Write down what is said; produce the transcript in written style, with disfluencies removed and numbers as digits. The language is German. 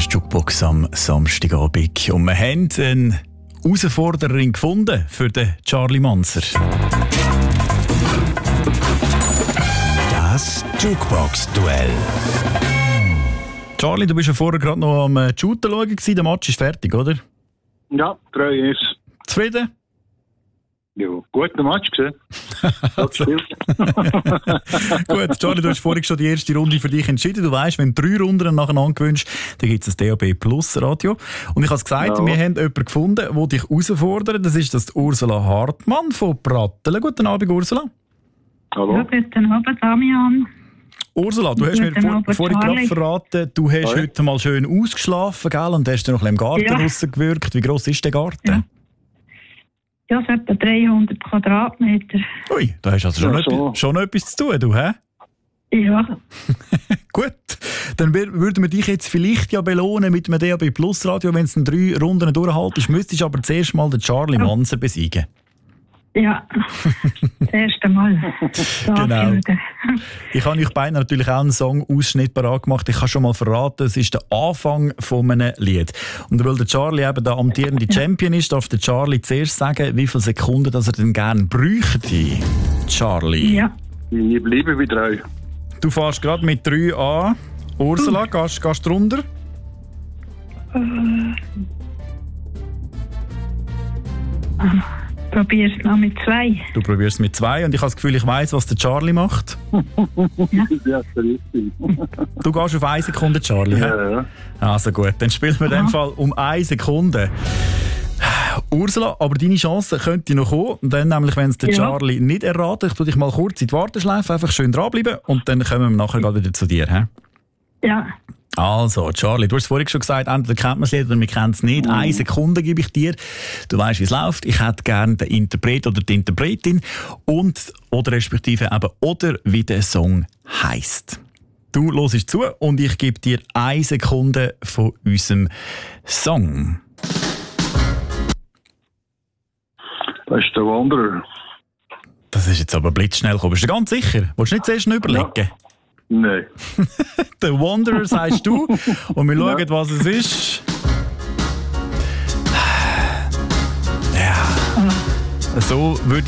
Jukebox am Samstagabend. Und wir haben eine Herausforderin gefunden für den Charlie Manser. Das Jukebox-Duell. Charlie, du bist ja vorher gerade noch am Shooten schauen gewesen. Der Match ist fertig, oder? Ja, 3 ist. Zufrieden? Ja, guter Match gesehen. Gut, Charlie, du hast vorhin schon die erste Runde für dich entschieden. Du weißt, wenn du 3 Runden nacheinander gewünscht, dann gibt es das DAB Plus Radio. Und ich habe es gesagt, wir haben jemanden gefunden, der dich herausfordert. Das ist das Ursula Hartmann von Pratteln. Guten Abend, Ursula. Hallo. Ja, guten Abend, Damian. Ursula, du hast mir vorhin gerade verraten, du hast heute mal schön ausgeschlafen, gell? Und hast du noch ein bisschen im Garten rausgewirkt. Wie gross ist der Garten? Ja, es hat etwa 300 Quadratmeter. Ui, da hast du also schon etwas zu tun, du, hä? Ja. Gut, dann würden wir dich jetzt vielleicht ja belohnen mit einem DAB Plus Radio, wenn es in 3 Runden durchhaltest. Müsstest aber zuerst mal den Charlie Manser besiegen. Ja, das erste Mal. Genau. Ich habe euch beiden natürlich auch einen Song-Ausschnitt parat gemacht. Ich kann schon mal verraten, es ist der Anfang von einem Lied. Und weil der Charlie eben der amtierende Champion ist, darf der Charlie zuerst sagen, wie viele Sekunden dass er denn gerne bräuchte. Charlie. Ja. Ich bleibe bei 3. Du fährst gerade mit 3 an. Ursula, gehst du runter? Probier's noch mit 2. Du probierst mit 2 und ich habe das Gefühl, ich weiss, was der Charlie macht. Ja, richtig. Du gehst auf 1 Sekunde, Charlie. Ja. Also gut, dann spielen wir in dem Fall um 1 Sekunde. Ursula, aber deine Chance könnte noch kommen. Und dann nämlich, wenn es der Charlie nicht erraten, ich tue dich mal kurz in die Warteschleife, einfach schön dranbleiben und dann kommen wir nachher wieder zu dir. He? Ja. Also, Charlie, du hast es vorhin schon gesagt, entweder kennt man es oder wir kennen es nicht. 1 Sekunde gebe ich dir. Du weißt, wie es läuft. Ich hätte gerne den Interpret oder die Interpretin und oder respektive eben oder wie der Song heisst. Du hörst zu und ich gebe dir 1 Sekunde von unserem Song. Das ist der Wanderer. Das ist jetzt aber blitzschnell gekommen. Bist du ganz sicher? Willst du nicht zuerst noch überlegen? Ja. Nein. The Wanderer sagst du. Und wir schauen, was es ist. Ja. So würde